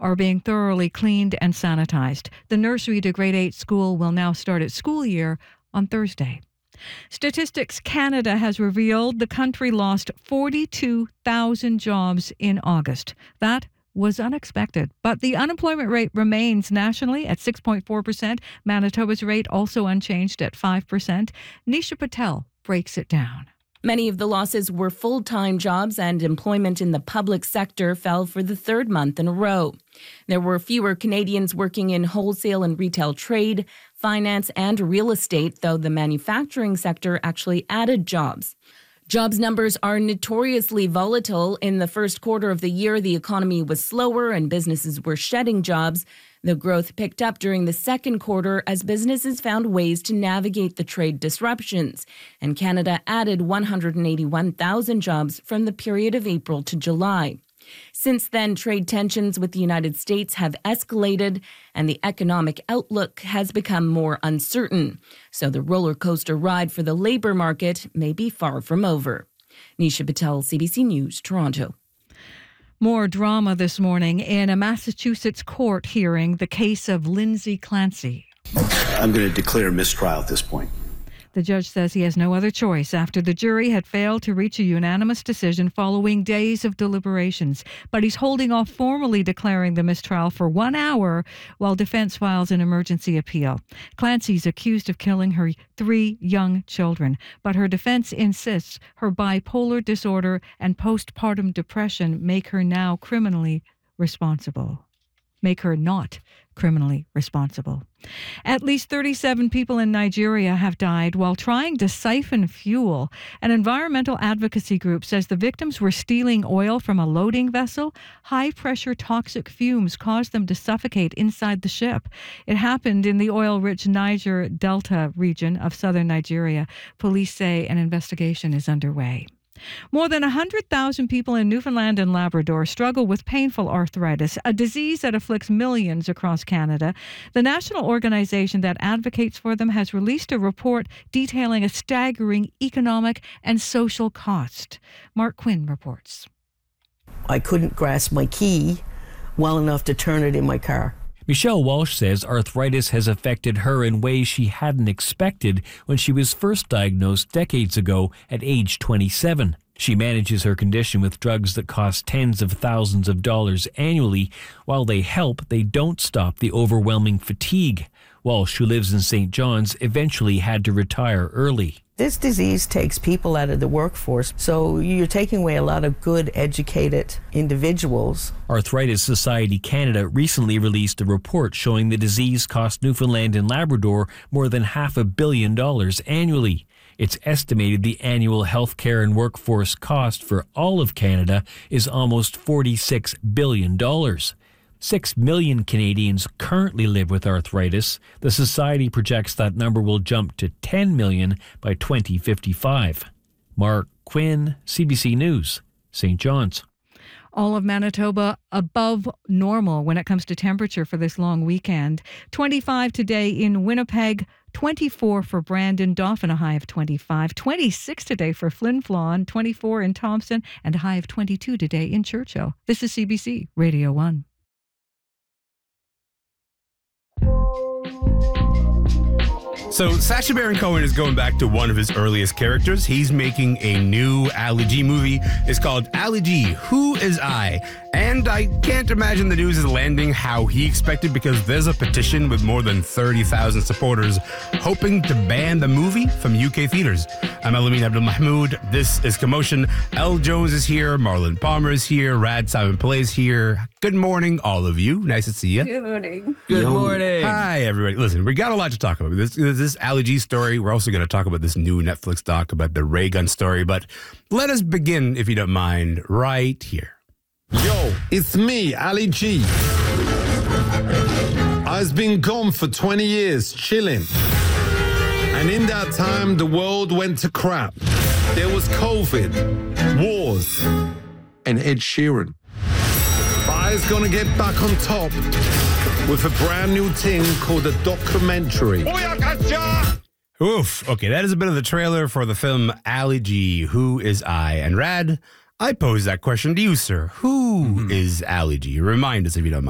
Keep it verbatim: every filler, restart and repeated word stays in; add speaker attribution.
Speaker 1: are being thoroughly cleaned and sanitized. The nursery to grade eight school will now start its school year on Thursday. Statistics Canada has revealed the country lost forty-two thousand jobs in August. That was unexpected, but the unemployment rate remains nationally at six point four percent. Manitoba's rate also unchanged at five percent. Nisha Patel breaks it down.
Speaker 2: Many of the losses were full-time jobs, and employment in the public sector fell for the third month in a row. There were fewer Canadians working in wholesale and retail trade, finance, and real estate, though the manufacturing sector actually added jobs. Jobs numbers are notoriously volatile. In the first quarter of the year, the economy was slower and businesses were shedding jobs. The growth picked up during the second quarter as businesses found ways to navigate the trade disruptions. And Canada added one hundred eighty-one thousand jobs from the period of April to July. Since then, trade tensions with the United States have escalated and the economic outlook has become more uncertain. So the roller coaster ride for the labour market may be far from over. Nisha Patel, C B C News, Toronto.
Speaker 1: More drama this morning in a Massachusetts court hearing the case of Lindsay Clancy.
Speaker 3: I'm going to declare mistrial at this point.
Speaker 1: The judge says he has no other choice after the jury had failed to reach a unanimous decision following days of deliberations. But he's holding off formally declaring the mistrial for one hour while defense files an emergency appeal. Clancy's accused of killing her three young children, but her defense insists her bipolar disorder and postpartum depression make her now criminally responsible. Make her not criminally responsible. At least thirty-seven people in Nigeria have died while trying to siphon fuel. An environmental advocacy group says the victims were stealing oil from a loading vessel. High-pressure toxic fumes caused them to suffocate inside the ship. It happened in the oil-rich Niger Delta region of southern Nigeria. Police say an investigation is underway. More than one hundred thousand people in Newfoundland and Labrador struggle with painful arthritis, a disease that afflicts millions across Canada. The national organization that advocates for them has released a report detailing a staggering economic and social cost. Mark Quinn reports.
Speaker 4: I couldn't grasp my key well enough to turn it in my car.
Speaker 5: Michelle Walsh says arthritis has affected her in ways she hadn't expected when she was first diagnosed decades ago at age twenty-seven. She manages her condition with drugs that cost tens of thousands of dollars annually. While they help, they don't stop the overwhelming fatigue. Walsh, who lives in Saint John's, eventually had to retire early.
Speaker 4: This disease takes people out of the workforce, so you're taking away a lot of good, educated individuals.
Speaker 5: Arthritis Society Canada recently released a report showing the disease cost Newfoundland and Labrador more than half a billion dollars annually. It's estimated the annual healthcare and workforce cost for all of Canada is almost forty-six billion dollars. Six million Canadians currently live with arthritis. The Society projects that number will jump to ten million by twenty fifty-five. Mark Quinn, C B C News, Saint John's.
Speaker 1: All of Manitoba above normal when it comes to temperature for this long weekend. twenty-five today in Winnipeg, twenty-four for Brandon, Dauphin, a high of twenty-five, twenty-six today for Flin Flon, twenty-four in Thompson, and a high of twenty-two today in Churchill. This is C B C Radio one.
Speaker 6: So Sacha Baron Cohen is going back to one of his earliest characters. He's making a new Ali G movie. It's called Ali G, Who Is I? And I can't imagine the news is landing how he expected, because there's a petition with more than thirty thousand supporters hoping to ban the movie from U K theaters. I'm Elamin Abdul Mahmoud. This is Commotion. Elle Jones is here. Marlon Palmer is here. Rad Simon Pillay is here. Good morning, all of you. Nice to see you.
Speaker 7: Good morning.
Speaker 5: Good morning.
Speaker 6: Hi, everybody. Listen, we got a lot to talk about. This, this Ali G story. We're also going to talk about this new Netflix doc about the Ray Gun story. But let us begin, if you don't mind, right here.
Speaker 8: Yo, it's me, Ali G. I've been gone for twenty years, chilling. And in that time, the world went to crap. There was COVID, wars, and Ed Sheeran. But I's gonna get back on top with a brand new thing called a documentary.
Speaker 6: Oof. Okay, that is a bit of the trailer for the film Ali G, Who Is I? And Rad, I pose that question to you, sir. Who mm-hmm. is Ali G? Remind us if you don't mind.